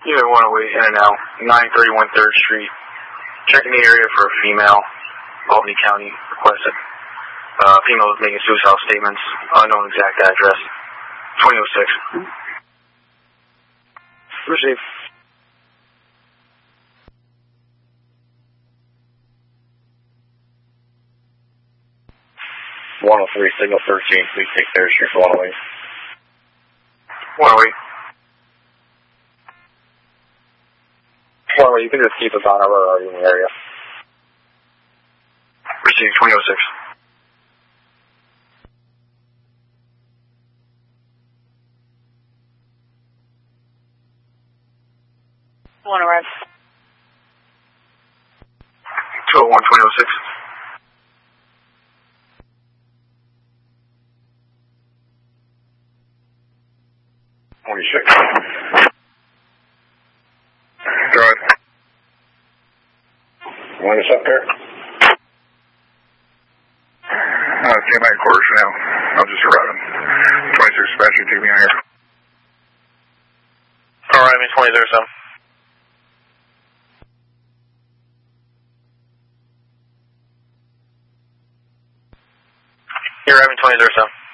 Yeah, 108 in and out. 931 3rd Street. Checking the area for a female. Albany County requested. Female is making suicidal statements. Unknown exact address. 2006. Receive. Signal 13, please take 3rd Street for 108. 108. Well, you can just keep us on. We're already in the area. Receive 2006. One arrive. 201 2006. Drive. Want us up there? Stay by quarters now. I'll just arrive in 26 dispatcher. Take me on here. Alright, me 20 there, so. You're having 20 there, so.